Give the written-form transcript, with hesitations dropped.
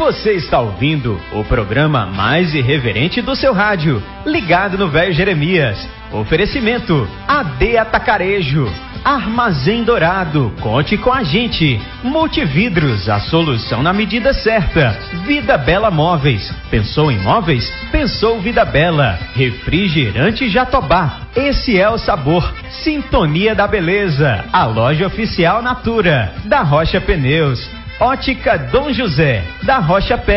Você está ouvindo o programa mais irreverente do seu rádio, ligado no Velho Jeremias. Oferecimento AD Atacarejo, Armazém Dourado, conte com a gente. Multividros, a solução na medida certa. Vida Bela Móveis, pensou em móveis? Pensou Vida Bela. Refrigerante Jatobá, esse é o sabor. Sintonia da Beleza, a loja oficial Natura, da Rocha Pneus. Ótica Dom José, da Rocha Pé.